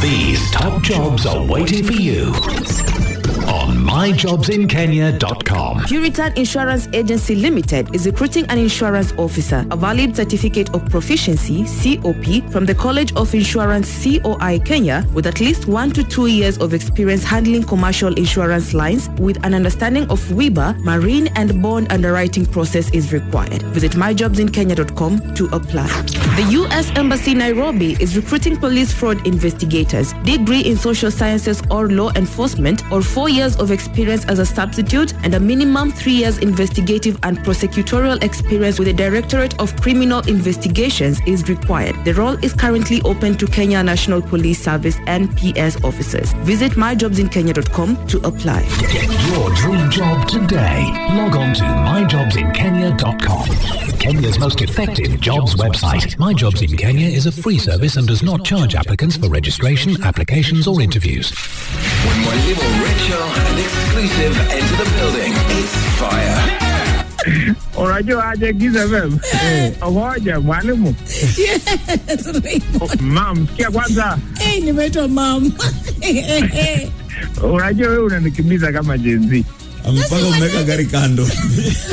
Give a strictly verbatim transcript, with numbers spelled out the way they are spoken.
These top jobs are waiting for you on my jobs in kenya dot com. Puritan Insurance Agency Limited is recruiting an insurance officer, a valid certificate of proficiency C O P from the College of Insurance C O I Kenya, with at least one to two years of experience handling commercial insurance lines with an understanding of W I B A, marine and bond underwriting process is required. Visit my jobs in kenya dot com to apply. The U S Embassy Nairobi is recruiting police fraud investigators, degree in social sciences or law enforcement, or four years of experience as a substitute, and a minimum three years investigative and prosecutorial experience with the Directorate of Criminal Investigations is required. The role is currently open to Kenya National Police Service N P S officers. Visit my jobs in kenya dot com to apply. Get your dream job today. Log on to my jobs in kenya dot com. Kenya's most effective jobs website. My Jobs in Kenya is a free service and does not charge applicants for registration, applications or interviews. When Mwalimu Rachel and exclusive enter the building, it's fire. Unajua aje Giza Fem? Ngoja Mwalimu. Yes. Mam, sikia kwanza. Eh, nimeitwa mam. Unajua wewe unanikimbiza kama Gen Z. Mpaka umeweka gari kando.